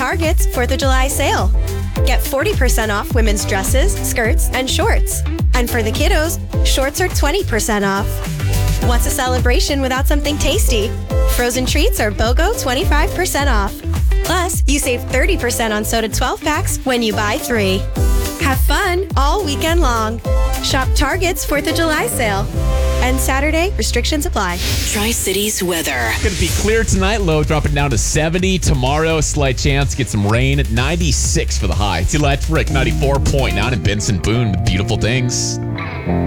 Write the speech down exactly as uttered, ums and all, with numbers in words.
Target's fourth of July sale. Get forty percent off women's dresses, skirts, and shorts. And for the kiddos, shorts are twenty percent off. What's a celebration without something tasty? Frozen treats are BOGO twenty-five percent off. Plus, you save thirty percent on soda twelve packs when you buy three. Have fun all weekend long. Shop Target's fourth of July sale. And Saturday, restrictions apply. Tri-Cities weather. Going to be clear tonight. Low dropping down to seventy. Tomorrow, slight chance. Get some rain. ninety-six for the high. It's Electric ninety-four point nine in Benson Boone with beautiful things.